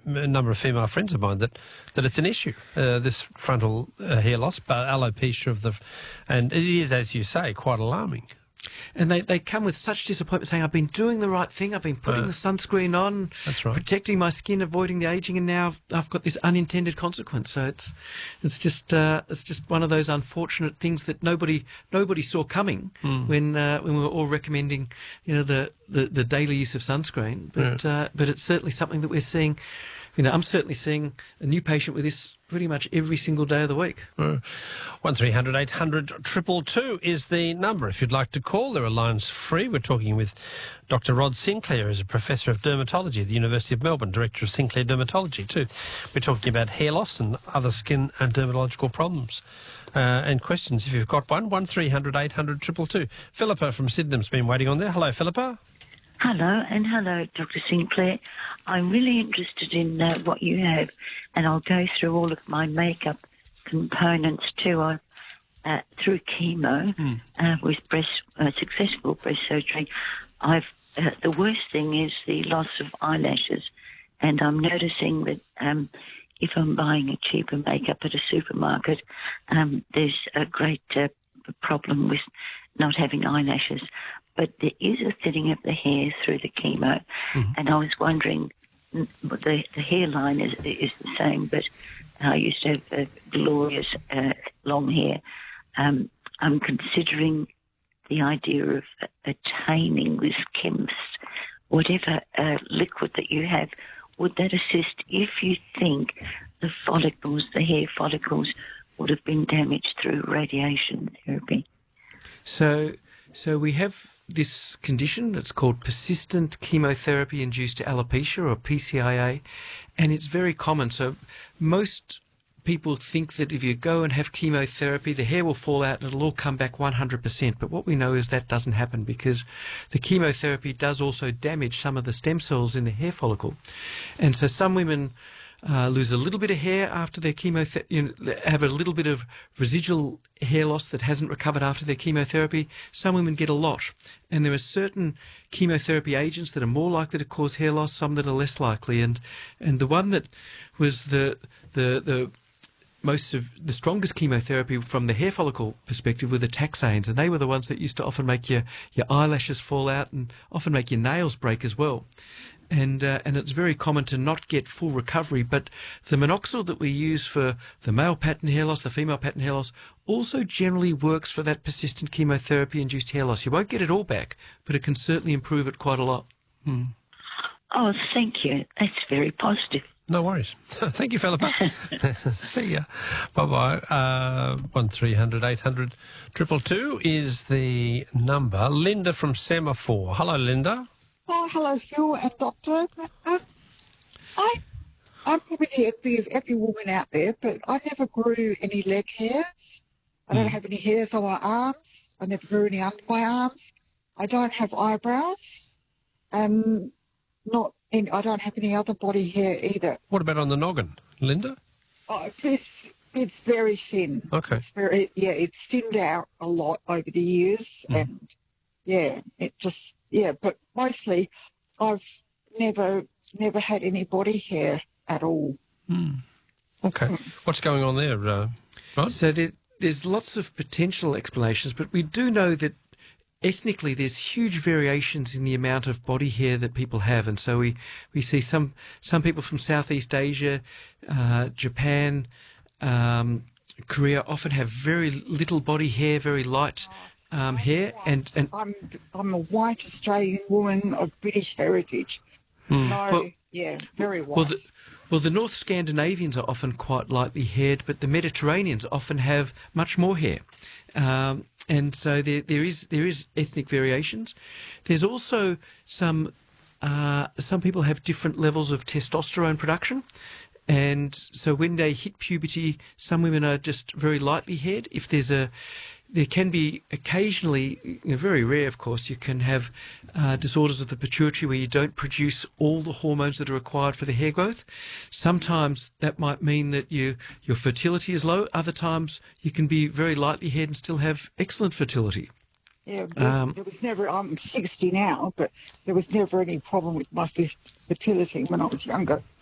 a number of female friends of mine that it's an issue, this frontal hair loss, but alopecia and it is, as you say, quite alarming. And they come with such disappointment, saying, I've been doing the right thing, I've been putting the sunscreen on, that's right, protecting my skin, avoiding the ageing, and now I've got this unintended consequence. So it's just one of those unfortunate things that nobody saw coming when we were all recommending, the daily use of sunscreen. But it's certainly something that we're seeing. I'm certainly seeing a new patient with this pretty much every single day of the week. 1300 800 222 is the number if you'd like to call. There are lines free. We're talking with Dr. Rod Sinclair, who's a professor of dermatology at the University of Melbourne, director of Sinclair Dermatology too. We're talking about hair loss and other skin and dermatological problems. And questions, if you've got one, 1300 800 222. Philippa from Sydenham's been waiting on there. Hello, Philippa. Hello, and hello, Dr. Sinclair. I'm really interested in what you have, and I'll go through all of my makeup components too. Through chemo with successful breast surgery, the worst thing is the loss of eyelashes, and I'm noticing that if I'm buying a cheaper makeup at a supermarket, there's a great problem with not having eyelashes. But there is a thinning of the hair through the chemo, and I was wondering, the hairline is the same, but I used to have glorious long hair. I'm considering the idea of attaining this chemist, whatever liquid that you have. Would that assist if you think the hair follicles, would have been damaged through radiation therapy? So we have this condition that's called persistent chemotherapy-induced alopecia, or PCIA, and it's very common. So most people think that if you go and have chemotherapy, the hair will fall out and it'll all come back 100%. But what we know is that doesn't happen, because the chemotherapy does also damage some of the stem cells in the hair follicle. And so some women lose a little bit of hair after their chemotherapy, have a little bit of residual hair loss that hasn't recovered after their chemotherapy. Some women get a lot. And there are certain chemotherapy agents that are more likely to cause hair loss, some that are less likely. And the one that was the strongest chemotherapy from the hair follicle perspective were the taxanes, and they were the ones that used to often make your eyelashes fall out and often make your nails break as well. And it's very common to not get full recovery, but the minoxidil that we use for the male pattern hair loss, the female pattern hair loss, also generally works for that persistent chemotherapy-induced hair loss. You won't get it all back, but it can certainly improve it quite a lot. Oh, thank you. That's very positive. No worries. Thank you, Philippa. See ya. Bye-bye. 1300 800 222 is the number. Linda from Semaphore. Hello, Linda. Oh, hello, Phil and Doctor. I'm probably the envy of every woman out there, but I never grew any leg hair. I don't have any hairs on my arms. I never grew any under my arms. I don't have eyebrows, and I don't have any other body hair either. What about on the noggin, Linda? Oh, it's very thin. Okay. It's thinned out a lot over the years, and but mostly I've never had any body hair at all. Okay. What's going on there, Rod? So there's lots of potential explanations, but we do know that ethnically there's huge variations in the amount of body hair that people have. And so we see some people from Southeast Asia, Japan, Korea often have very little body hair, very light hair. And I'm a white Australian woman of British heritage. Very white. Well, the North Scandinavians are often quite lightly haired, but the Mediterraneans often have much more hair. And so there is ethnic variations. There's also some people have different levels of testosterone production. And so when they hit puberty, some women are just very lightly haired. There can be occasionally, very rare of course, you can have disorders of the pituitary where you don't produce all the hormones that are required for the hair growth. Sometimes that might mean that your fertility is low. Other times you can be very lightly haired and still have excellent fertility. Yeah, there was never, I'm 60 now, but there was never any problem with my fertility when I was younger.